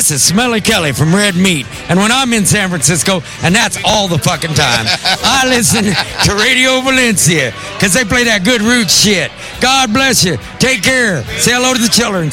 This is Smelly Kelly from Red Meat. And when I'm in San Francisco, and that's all the fucking time, I listen to Radio Valencia because they play that good root shit. God bless you. Take care. Say hello to the children.